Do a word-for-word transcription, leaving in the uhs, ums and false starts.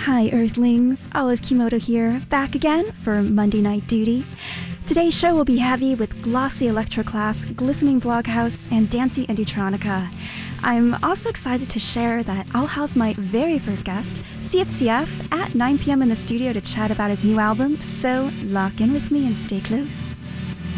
Hi Earthlings, Olive Kimoto here, back again for Monday Night Duty. Today's show will be heavy with glossy electroclass, glistening bloghouse, and dancey indietronica. I'm also excited to share that I'll have my very first guest, C F C F, at nine p.m. in the studio to chat about his new album, so lock in with me and stay close.